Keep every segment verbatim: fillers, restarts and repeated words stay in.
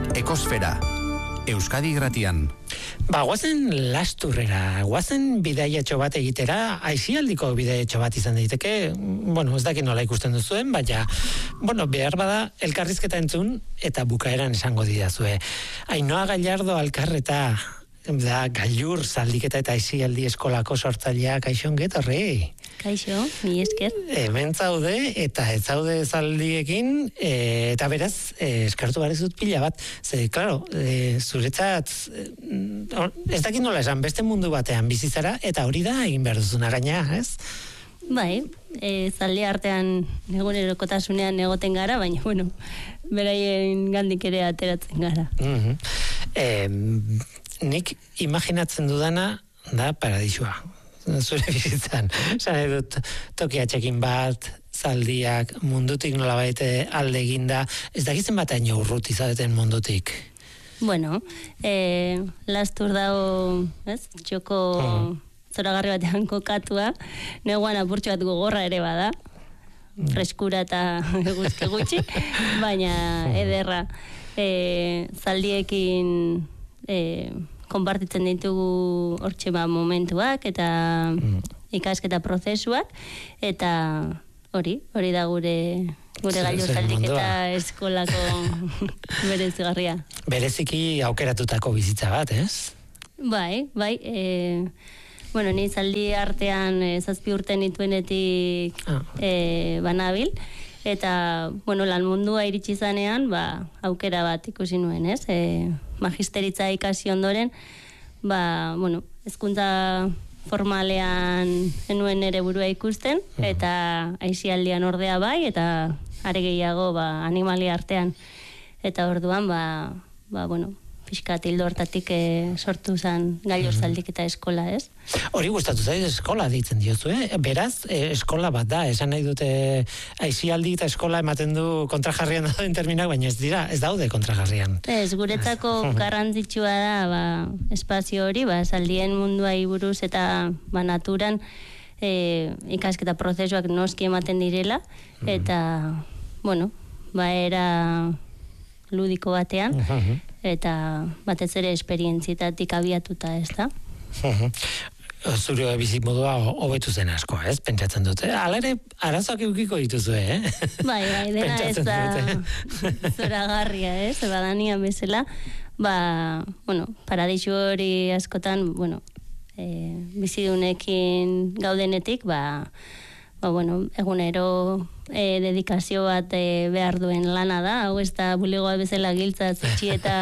Ekosfera, Euskadi Irratian. Ba, guazen lasturrera, guazen bidaiatxo bat egitera, aisialdiko bidaiatxo bat izan daiteke, bueno, ez dakit nola ikusten duzuen, baina, bueno, behar bada elkarrizketa entzun eta bukaeran esango didazue. Ainhoa Gallardo Alkarreta, da, gailur zaldiketa eta aisialdi eskolako sortzailea, kaixo onget horri. Kaixo, mi esker. Hemen zaude, eta ez zaude zaldiekin, e, eta beraz, e, eskartu barezut pila bat. Ze, klaro, e, zuretzat, e, ez dakit nola esan, beste mundu batean bizizara, eta hori da egin behar duzuna gaina, ez? Bai, e, zaldi artean egunerokotasunean egoten gara, baina, bueno, beraien gandik ere ateratzen gara. Mm-hmm. E, nik imaginatzen dudana da paradisua. Zure bizitzan, zare dut tokia txekin bat, zaldiak, mundutik nola baite alde eginda, ez dakitzen bat aino urruti zareten mundutik? Bueno, e, lastur dago, ez, txoko mm. zoragarri batean kokatua, neguan apurtxo bat gogorra ere bada, mm. freskura eta eguzke gutxi, baina ederra, e, zaldiekin e, konpartitzen ditugu hortxe ba momentuak eta mm. ikasketa prozesuak eta hori, hori da gure gure gailu zaldiketa eskolako berezigarria. Bereziki aukeratutako bizitza bat, ez? Bai, bai, e, bueno, ni zaldi artean e, zazpi urte nituenetik ah. e, banabil, eta, bueno, lan mundua iritsi zanean, ba, aukera bat ikusi nuen, ez? E, magisteritza ikasi ondoren, ba, bueno, hezkuntza formalean enuen ere burua ikusten, eta aisialdian ordea bai, eta are gehiago, ba, animalia artean. Eta orduan, ba, ba, bueno, pixkat hildo hortatik e, sortu zen gailur zaldiketa eskola, ez? Hori gustatu zaiz eskola ditzen diozu, eh? Beraz, e, eskola bat da, esan nahi dute aisialdi eta eskola ematen du kontrajarrian dauden terminak, baina ez dira, ez daude kontrajarrian. Ez, guretzako garrantzitsua da, ba, espazio hori, ba, zaldien munduai buruz eta ba, naturan e, ikasketa prozesuak noski ematen direla, eta, bueno, ba, era ludiko batean, eta batez ere esperientzietatik abiatuta, ez da? Zure bizimodua hobetu zen asko, ez? Pentsatzen dute. Hala ere, arazoak eukiko dituzue, eh? Bai, bai, dena ez da zoragarria, ez? Badanian bezala, ba, bueno, paradisu hori askotan, bueno, e, bizidunekin gaudenetik, ba, ba, bueno, egunero e, dedikazio bat e, behar duen lana da, hau ez da bulegoa bezala giltza zutxi eta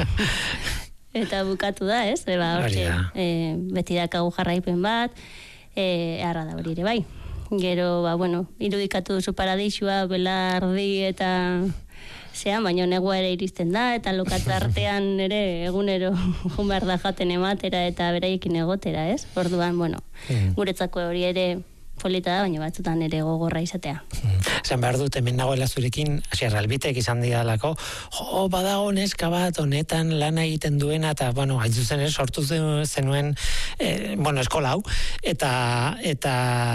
eta bukatu da, ez? Eba, hortxe, e, beti dakagu jarraipen bat, e, arra da hori ere bai. Gero, ba, bueno, irudikatu duzu paradisua, belardi eta zean, baina negua ere iristen da, eta lokatzartean ere egunero jumar da jaten ematera eta beraiekin egotera, ez? Orduan, bueno, guretzako hori ere polita da, baina batzutan ere gogorra izatea. Zan behar dut, hemen nagoela zurekin, Asier Albitek izan didalako, jo, badago neska bat, honetan lana egiten duena, eta, bueno, hain zuzen ez, sortu zenuen, eh, bueno, eskola hau, eta, eta,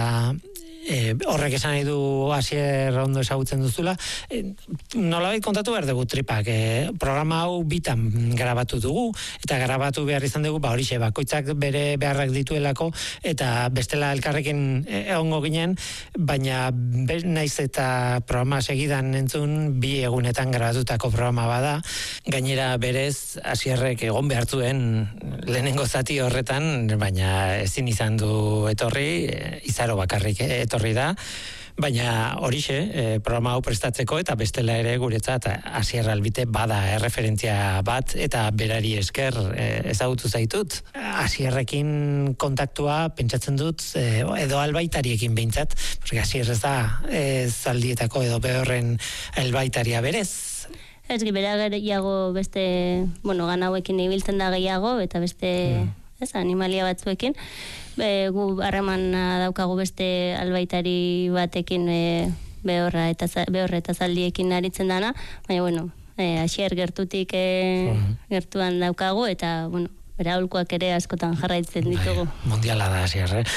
E, horrek esan nahi du Asier ondo ezagutzen duzula, e, nolabait kontatu behar dugu tripak, e, programa hau bitan grabatu dugu, eta grabatu behar izan dugu, ba horixe, bakoitzak bere beharrak dituelako, eta bestela elkarrekin egongo ginen, baina be, naiz eta programa segidan entzun, bi egunetan grabatutako programa bada, gainera berez Asierrek egon behar zuen lehenengo zati horretan, baina ezin izan du etorri, izaro bakarrik etorri horri da, baina horixe, e, programa hau prestatzeko eta bestela ere guretzat Asier Albite bada erreferentzia bat eta berari esker e, ezagutu zaitut. Asierrekin kontaktua pentsatzen dut e, edo albaitariekin behintzat, porque Asier ez da e, zaldietako edo behorren albaitaria berez. Ez gibera gehiago beste, bueno, ganauekin ibiltzen da gehiago eta beste mm. ez, animalia batzuekin. Be, gu harremana daukagu beste albaitari batekin e, behorra eta behorra eta zaldiekin aritzen dana, baina bueno, e, Asier gertutik e, uh-huh. gertuan daukagu eta bueno, bera aholkuak ere askotan jarraitzen ditugu. Bai, mundiala da, hasier, eh?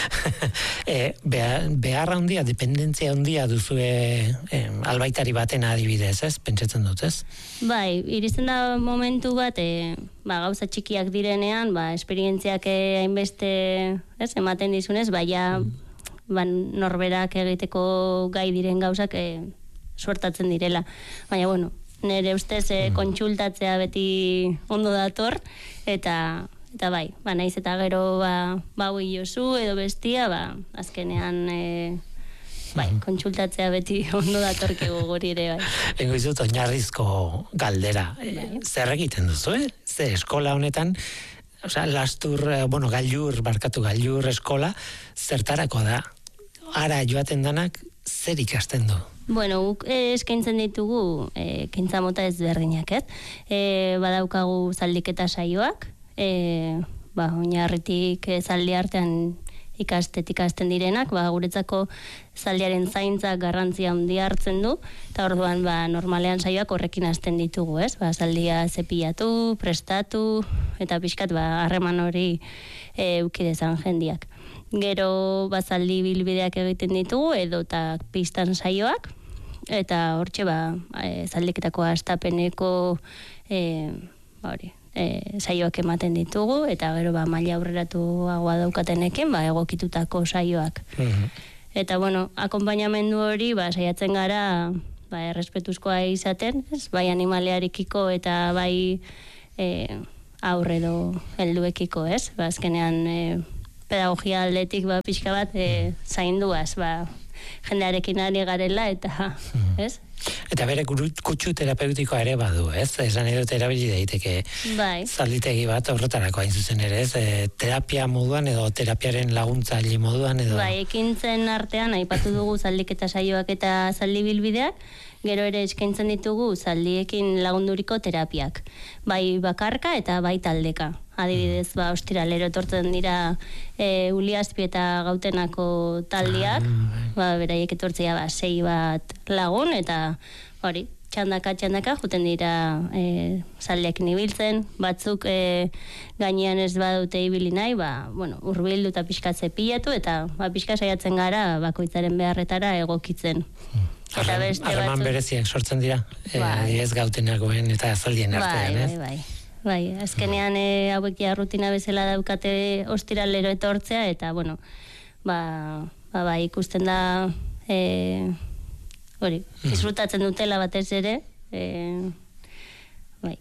e, behar, beharra handia, dependentzia handia duzue eh, albaitari baten adibidez, ez? Pentsatzen dut, ez? Bai, iristen da momentu bat, e, ba, gauza txikiak direnean, ba, esperientziak hainbeste, ez, ematen dizunez, baina mm. ba, norberak egiteko gai diren gauzak e, suertatzen direla. Baina, bueno, nire ustez e, mm. kontsultatzea beti ondo dator, eta eta bai, ba, naiz eta gero ba, ba jozu edo bestia, ba, azkenean e, bai, mm. kontsultatzea beti ondo datorkego guri ere, bai. Ego izut, oinarrizko galdera. Bai. E, zer egiten duzu, eh? Ze eskola honetan, osea, lastur, bueno, gailur, barkatu gailur eskola, zertarako da? Ara joaten danak, zer ikasten du? Bueno, guk eh, eskaintzen ditugu eh, ekintza mota ezberdinak, ez? Eh, badaukagu zaldiketa saioak, eh, ba, oinarritik eh, zaldi artean ikastet ikasten direnak, ba, guretzako zaldiaren zaintza garrantzia handia hartzen du, eta orduan ba, normalean saioak horrekin hasten ditugu, ez? Ba, zaldia zepilatu, prestatu, eta pixkat ba, harreman hori eh, ukidezan jendiak. Gero bazaldi bilbideak egiten ditugu, edo eta pistan saioak, eta hortxe ba, e, zaldiketako astapeneko e, ba hori, e, saioak ematen ditugu, eta gero ba, maila aurreratuagoa daukatenekin, ba, egokitutako saioak. Mm-hmm. Eta bueno, akonpainamendu hori, ba, saiatzen gara, ba, errespetuzkoa izaten, ez? Bai animalearekiko eta bai e, aurredo helduekiko, ez? Ba, azkenean e, pedagogia aldetik ba, pixka bat e, zainduaz, ba, jendearekin ari garela, eta, ez? Eta bere kutsu terapeutikoa ere badu, ez? Esan edo erabili daiteke bai. Zalditegi bat horretarako hain zuzen ere, ez? E, terapia moduan edo terapiaren laguntzaile moduan edo... Bai, ekintzen artean, aipatu dugu zaldiketa saioak eta zaldi bilbideak, gero ere eskaintzen ditugu zaldiekin lagunduriko terapiak. Bai bakarka eta bai taldeka. Adibidez, ba, ostiralero etortzen dira e, Uliazpi eta Gautenako taldiak, ba, beraiek etortzea ba, sei bat lagun, eta hori, txandaka, txandaka, juten dira e, zaldeekin ibiltzen, batzuk e, gainean ez badute ibili nahi, ba, bueno, urbildu eta pixka zepilatu, eta ba, pixka saiatzen gara bakoitzaren beharretara egokitzen. Harreman bereziak sortzen dira, bai. e, ez Gautenakoen eta zaldien artean, ez? Bai, bai, bai. Bai, azkenean e, hauek ja rutina bezala daukate ostiralero etortzea, eta, bueno, ba, ba, ba ikusten da, e, hori, disfrutatzen dutela batez ere, e, bai.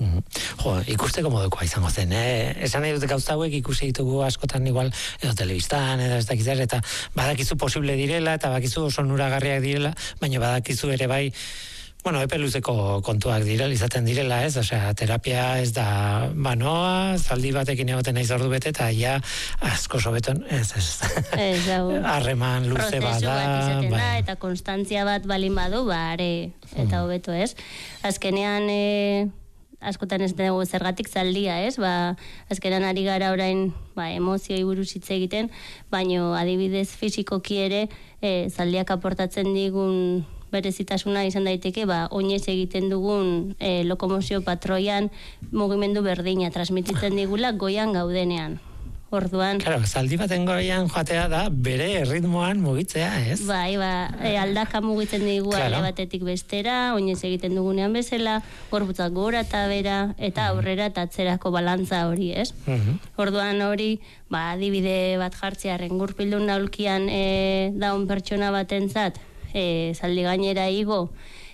Jo, ikusteko modukoa izango zen, eh? Esan nahi dut gauza hauek ikusi ditugu askotan igual, edo telebistan, edo ez dakizer, eta badakizu posible direla, eta badakizu oso nuragarriak direla, baina badakizu ere bai, bueno, epe luzeko kontuak direla, izaten direla, ez? Osea, terapia ez da banoa, zaldi batekin egoten naiz ordu bete, eta ja asko sobeton, ez, ez. Ez, hau. Harreman luze bat da. Prozesu bat izaten bai. da, eta konstantzia bat balin badu, ba, are, eta hobeto, ez? Azkenean, e, askotan ez dugu zergatik zaldia, ez? Ba, azkenean ari gara orain, ba, emozioi buruz hitz egiten, baino adibidez fisikoki ere, e, zaldiak aportatzen digun berezitasuna izan daiteke, ba, oinez egiten dugun e, lokomozio patroian mugimendu berdina transmititzen digula goian gaudenean. Orduan... Claro, zaldi baten goian joatea da bere erritmoan mugitzea, ez? Bai, ba, e, aldaka mugitzen digu claro. Alde batetik bestera, oinez egiten dugunean bezala, gorputzak gora eta bera, eta aurrera eta atzerako balantza hori, ez? Uh-huh. Orduan hori, ba, adibide bat jartzearen gurpildun naulkian e, daun pertsona batentzat, E, zaldi gainera igo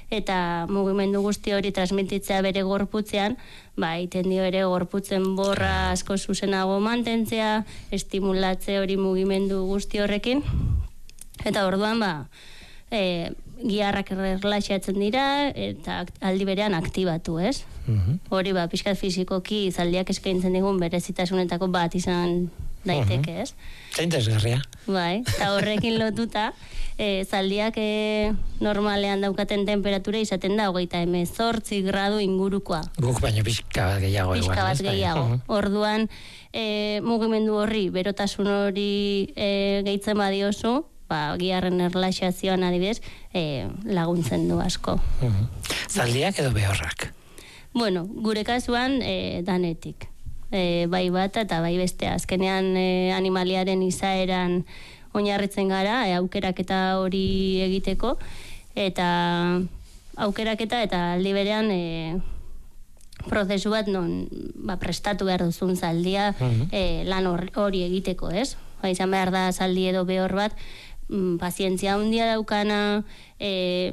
eta mugimendu guzti hori transmititzea bere gorputzean, ba, iten dio ere gorputzen borra asko zuzenago mantentzea, estimulatze hori mugimendu guzti horrekin, eta orduan, ba, e, giharrak erlaxatzen dira, eta aldi berean aktibatu, ez? Uh-huh. Hori, ba, pixkat fizikoki zaldiak eskaintzen digun berezitasunetako bat izan daiteke, ez? Eta interesgarria. Bai, eta horrekin lotuta, e, zaldiak e, normalean daukaten temperatura izaten da, hogeita hemezortzi gradu ingurukoa. Guk baino pixka bat gehiago. Pixka bat gehiago. Uh-huh. Orduan, e, mugimendu horri, berotasun hori e, gehitzen badiozu, ba, giharren erlaxazioan adibidez, e, laguntzen du asko. Uh-huh. Zaldiak edo behorrak? Bueno, gure kasuan, e, danetik. e, bai bat eta bai bestea. Azkenean e, animaliaren izaeran oinarritzen gara, e, aukeraketa hori egiteko, eta aukeraketa eta aldi berean e, prozesu bat non ba, prestatu behar duzun zaldia uh-huh. e, lan hori egiteko, ez? Ba, izan behar da zaldi edo behor bat, mm, pazientzia handia daukana, e,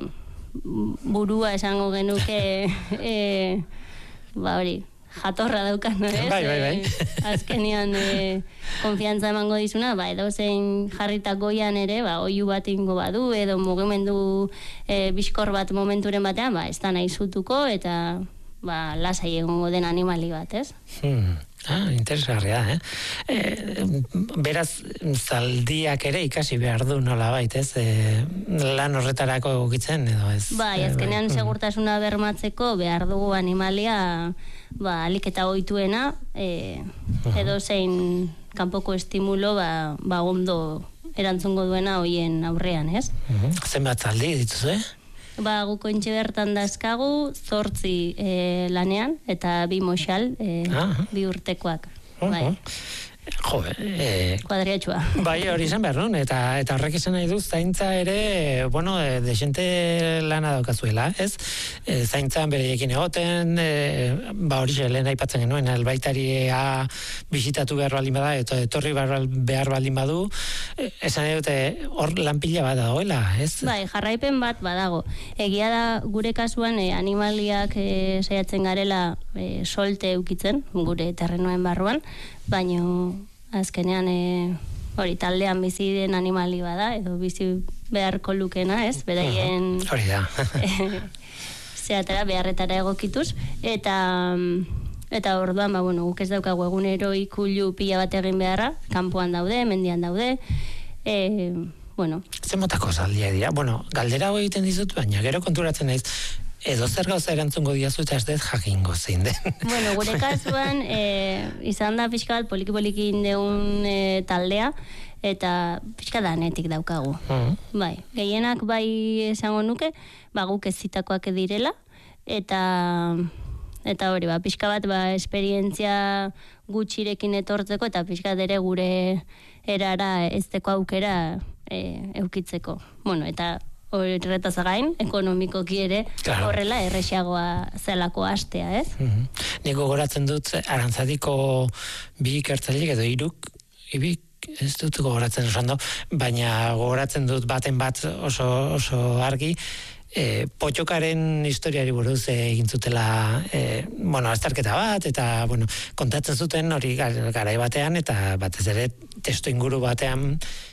burua esango genuke e, ba hori jatorra daukan, no, ez? Bai, bai, bai. E, azkenean e, konfiantza emango dizuna, ba, edo zein jarritak goian ere, ba, oihu bat ingo badu, edo mugimendu e, bizkor bat momenturen batean, ba, ez da nahi zutuko, eta ba, lasai egongo den animali bat, ez? Hmm. Ah, interesgarria, eh? E, beraz, zaldiak ere ikasi behar du nola bait, ez? E, lan horretarako egokitzen, edo ez? Bai, azkenean segurtasuna bermatzeko behar dugu animalia, ba, alik eta ohituena, e, edo zein kanpoko estimulo, ba, ba ondo erantzungo duena hoien aurrean, ez? Uh-huh. Zenbat zaldi dituzu, eh? Ba, guko intxe bertan dazkagu, zortzi e, lanean, eta bi moxal, e, uh-huh. bi urtekoak. Uh-huh. Bai. Jo, eh, kuadriatxua. Bai, hori izan behar, non? Eta, eta horrek izan nahi du, zaintza ere, bueno, e, desente lana daukazuela, ez? E, zaintzan bereiekin egoten, e, ba hori lehen aipatzen genuen, albaitaria bisitatu behar baldin bada, eta etorri behar, behar baldin badu, e, esan dute, hor lanpila bat dagoela, ez? Bai, jarraipen bat badago. Egia da, gure kasuan, e, animaliak e, saiatzen garela e, solte eukitzen, gure terrenoen barruan, baina azkenean e, hori taldean bizi den animali bada, edo bizi beharko lukena, ez? Beraien uh-huh. hori da. e, zeatera beharretara egokituz, eta eta orduan, ba, bueno, guk ez daukagu egunero ikulu pila bat egin beharra, kanpoan daude, mendian daude, e, bueno. Zer motako zaldia dira? Bueno, galdera hori egiten dizut, baina gero konturatzen naiz, edo zer gauza erantzungo diazu eta ez dut jakingo zein den. Bueno, gure kasuan, e, izan da pixka bat poliki-poliki indeun e, taldea, eta pixka danetik daukagu. Uh-huh. Bai, gehienak bai esango nuke, ba guk ez zitakoak direla, eta eta hori, ba, pixka bat ba, esperientzia gutxirekin etortzeko, eta pixka ere gure erara ez deko aukera e, eukitzeko. Bueno, eta horretaz gain, ekonomikoki ere, claro. Horrela erresiagoa zelako astea, ez? Mm-hmm. Niko goratzen dut, Arantzadiko bi ikertzaileek edo hiruk, ibik, ez dut gogoratzen osando, baina gogoratzen dut baten bat oso, oso argi, e, potxokaren historiari buruz egin zutela, e, bueno, azterketa bat, eta, bueno, kontatzen zuten hori garai batean, eta batez ere testu inguru batean,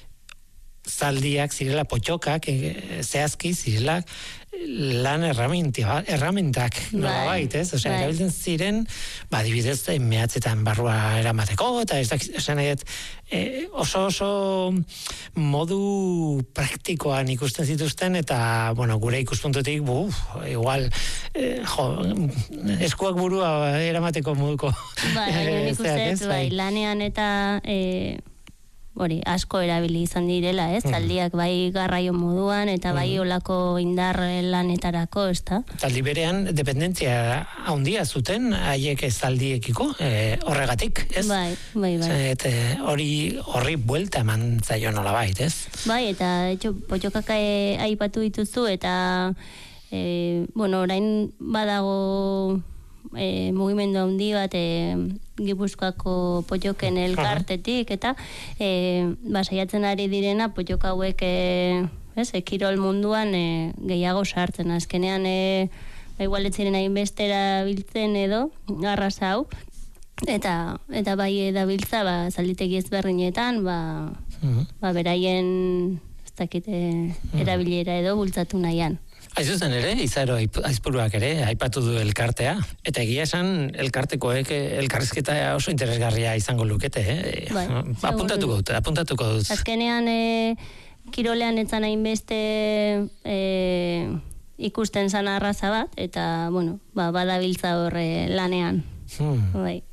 zaldiak zirela potxokak, e, zehazki zirela lan erramintak, erramintak nola bait, ez? Osea, erabiltzen ziren, ba, adibidez, mehatzetan barrua eramateko, eta ez da, esan nahiet, e, oso oso modu praktikoan ikusten zituzten, eta, bueno, gure ikuspuntutik, buf, igual, e, jo, eskuak burua eramateko moduko. Ba, nik uste, bai, lanean eta... E... hori, asko erabili izan direla, ez? Zaldiak bai garraio moduan, eta bai olako indar lanetarako, ez da? Zaldi berean, dependentzia handia zuten, haiek zaldiekiko, e, horregatik, ez? Bai, bai, bai. Eta hori, horri buelta eman zaio nola bait, ez? Bai, eta, etxo, potxokaka aipatu dituzu, eta, e, bueno, orain badago... E, mugimendu handi bat e, Gipuzkoako potxoken elkartetik eta e, ba, saiatzen ari direna potxok hauek e, ez, e, kirol munduan e, gehiago sartzen azkenean e, ba, igual ez ziren hainbestera biltzen edo arraza hau eta, eta bai dabiltza ba, zalditegi ezberdinetan ba, uh-huh. ba, beraien ez dakite erabilera edo bultzatu nahian. Aizuzen ere, Izaro Aizpuruak ere, aipatu du elkartea, eta egia esan elkartekoek elkarrizketa oso interesgarria izango lukete, eh? Bai, apuntatuko dut, apuntatuko dut. Azkenean, e, kirolean etzan hainbeste e, ikusten zan arraza bat, eta, bueno, ba, badabiltza horre lanean. Hmm. Bai.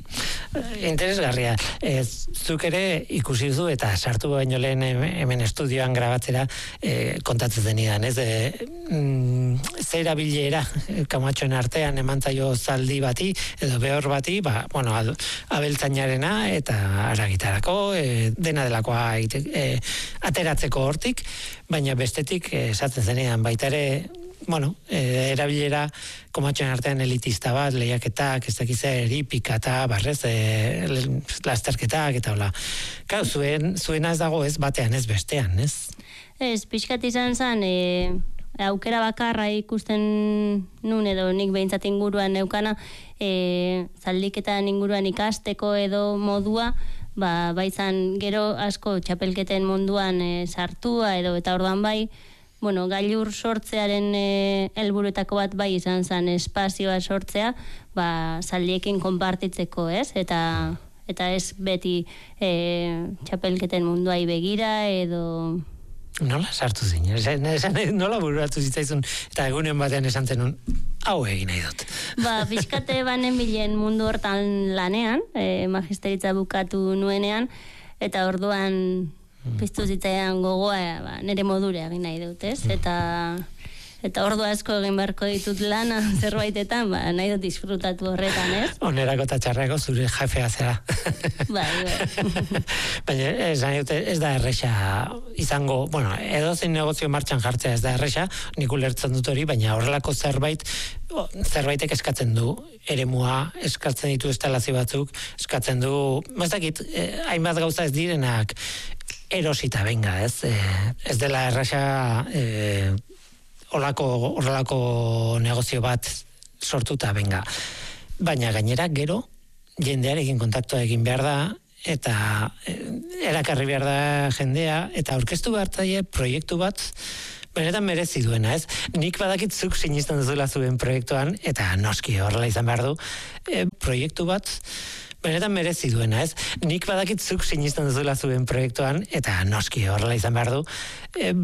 interesgarria. Ez, zuk ere ikusi duzu eta sartu baino lehen hemen estudioan grabatzera e, kontatzen denidan, ez? E, mm, zera bilera Kamatxoen artean emantzaio zaldi bati edo behor bati, ba, bueno, abeltzainarena eta aragitarako e, dena delakoa e, ateratzeko hortik, baina bestetik esatzen zenidan baita ere, bueno, eh, erabilera Kamatxoen artean elitista bat, lehiaketak, ez dakiz eripika eta barrez, eh, lasterketak eta hola. Kau, zuen, zuena ez dago ez batean, ez bestean, ez? Ez, pixkat izan zen, e, aukera bakarra ikusten nun edo nik behintzat inguruan neukana, e, zaldiketan inguruan ikasteko edo modua, ba, baizan gero asko txapelketen munduan e, sartua edo eta orduan bai, bueno, gailur sortzearen e, helburuetako bat bai izan zen espazioa sortzea, ba, zaldiekin konpartitzeko, ez? Eta, eta ez beti e, txapelketen munduai begira edo... Nola sartu zinen? Esan, esan, nola bururatu zitzaizun eta egunen batean esan zenun, hau egin nahi dut. Ba, pixkate banen bilen mundu hortan lanean, e, magisteritza bukatu nuenean, eta orduan piztu zitzaidan gogoa, ba, nire modure egin nahi dut, ez? Eta, eta ordu asko egin beharko ditut lana zerbaitetan, ba, nahi dut disfrutatu horretan, ez? Onerako eta txarrako zure jefea zera. Bai, bai. Baina ez, ez da erresa izango, bueno, edozein negozio martxan jartzea ez da erresa, nik ulertzen dut hori, baina horrelako zerbait, zerbaitek eskatzen du, eremua, eskatzen ditu instalazio batzuk, eskatzen du, mazakit, eh, hainbat gauza ez direnak, erosita, benga, ez? Eh, ez dela erresa eh, horrelako, horrelako negozio bat sortuta, benga. Baina gainera, gero, jendearekin kontaktua egin behar da, eta eh, erakarri behar da jendea, eta aurkeztu behar zaie proiektu bat, benetan merezi duena, ez? Nik badakit zuk sinisten duzula zuen proiektuan, eta noski horrela izan behar du, e, proiektu bat, benetan merezi duena, ez? Nik badakit zuk sinisten duzula zuen proiektuan, eta noski horrela izan behar du, e,